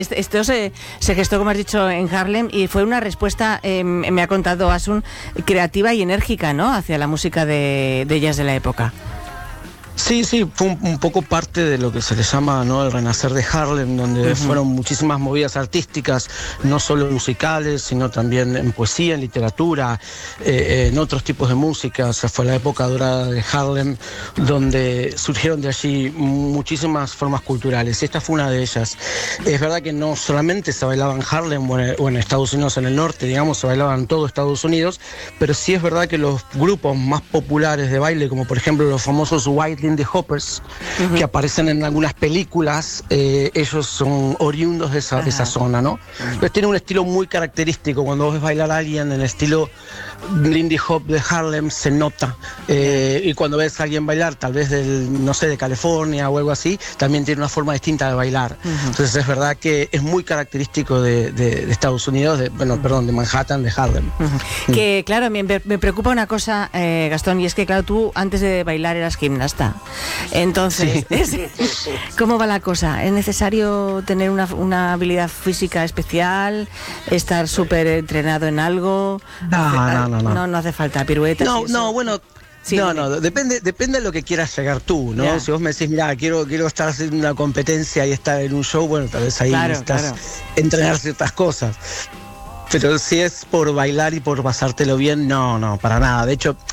Esto se gestó, como has dicho, en Harlem y fue una respuesta, me ha contado Asun, creativa y enérgica, ¿no?, hacia la música de jazz de la época. Sí, fue un poco parte de lo que se le llama, ¿no?, el renacer de Harlem, donde fueron muchísimas movidas artísticas, no solo musicales, sino también en poesía, en literatura, en otros tipos de música. O sea, fue la época dorada de Harlem, donde surgieron de allí muchísimas formas culturales, y esta fue una de ellas. Es verdad que no solamente se bailaba en Harlem o en Estados Unidos, en el norte, digamos, se bailaba en todo Estados Unidos, pero sí es verdad que los grupos más populares de baile, como por ejemplo los famosos White Lindy Hoppers, que aparecen en algunas películas, ellos son oriundos de esa zona, ¿no? Entonces tiene un estilo muy característico. Cuando vos ves bailar a alguien en el estilo Lindy Hop de Harlem, se nota, y cuando ves a alguien bailar tal vez de California o algo así, también tiene una forma distinta de bailar. Entonces es verdad que es muy característico de Estados Unidos, de Manhattan, de Harlem. Que claro, me preocupa una cosa, Gastón, y es que claro, tú antes de bailar eras gimnasta. Entonces, ¿cómo va la cosa? ¿Es necesario tener una habilidad física especial? ¿Estar súper entrenado en algo? No hace falta piruetas. Depende de lo que quieras llegar tú, ¿no? Si vos me decís, mira, quiero estar haciendo una competencia y estar en un show, bueno, tal vez ahí necesitas entrenar ciertas cosas. Pero si es por bailar y por pasártelo bien, no, para nada. De hecho,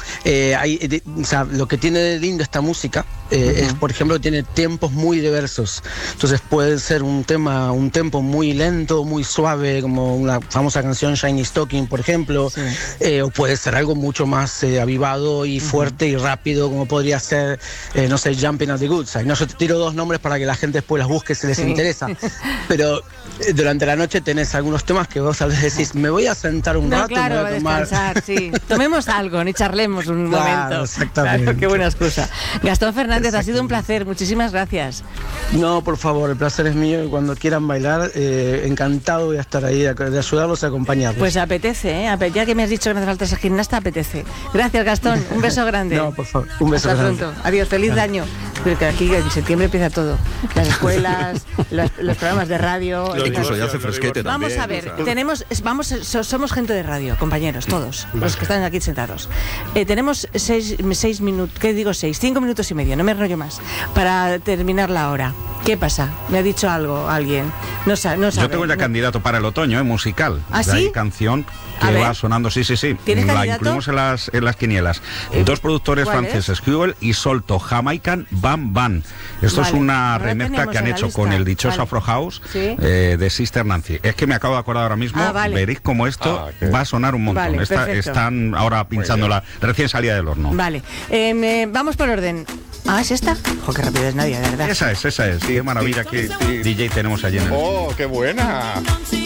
lo que tiene de lindo esta música es, por ejemplo, tiene tiempos muy diversos. Entonces puede ser un tempo muy lento, muy suave, como una famosa canción Shiny Stocking, por ejemplo, o puede ser algo mucho más avivado y fuerte y rápido, como podría ser, Jumping at the Good Side. No, yo te tiro dos nombres para que la gente después las busque si les interesa. Pero durante la noche tenés algunos temas que vos tal vez decís, me voy a sentar un rato, claro, me voy a tomar... descansar, sí. Tomemos algo, ni charlemos un momento. Exactamente. Claro, qué buena excusa. Gastón Fernández, ha sido un placer, muchísimas gracias. No, por favor, el placer es mío, y cuando quieran bailar, encantado voy a estar ahí de ayudarlos y acompañarlos. Pues apetece, ya que me has dicho que no hace falta ser gimnasta, apetece. Gracias, Gastón, un beso grande. No, por favor, un beso grande. Hasta pronto, adiós, feliz año. Porque aquí en septiembre empieza todo, las escuelas, los programas de radio. Incluso ya hace fresquete también. Vamos a ver, somos gente de radio, compañeros, todos, los que están aquí sentados. Tenemos 6 minutos, ¿qué digo 6? 5 minutos y medio, no me enrollo más, para terminar la hora. ¿Qué pasa? ¿Me ha dicho algo alguien? No sabe. Yo tengo ya candidato para el otoño, musical. ¿Ah, sí? Hay canción que va sonando, sí. ¿Tienes la candidato? incluimos en las quinielas. Dos productores franceses, Huel y Solto, Jamaican Bam Bam. Esto es una remezcla que han hecho con el dichoso Afro House de Sister Nancy. Es que me acabo de acordar ahora mismo, veréis cómo esto va a sonar un montón. Están ahora pinchándola, recién salida del horno. Vale, vamos por orden. ¿Es esta? Qué rápido es Nadia, de verdad. Esa es. Qué maravilla que DJ tenemos allí en el... ¡Oh, qué buena!